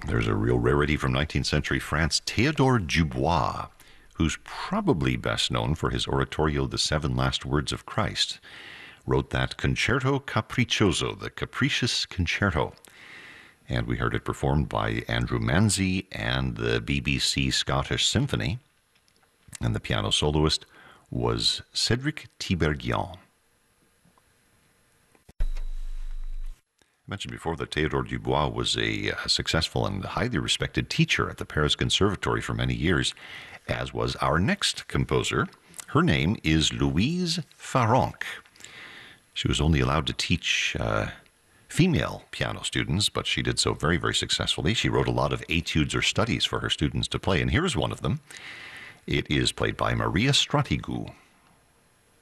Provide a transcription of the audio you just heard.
There's a real rarity from 19th century France, Théodore Dubois, who's probably best known for his oratorio, The Seven Last Words of Christ, wrote that Concerto Capriccioso, the Capricious Concerto. And we heard it performed by Andrew Manzi and the BBC Scottish Symphony. And the piano soloist was Cédric Tiberghien. I mentioned before that Théodore Dubois was a successful and highly respected teacher at the Paris Conservatory for many years, as was our next composer. Her name is Louise Farrenc. She was only allowed to teach female piano students, but she did so very, very successfully. She wrote a lot of etudes or studies for her students to play, and here's one of them. It is played by Maria Stratigou.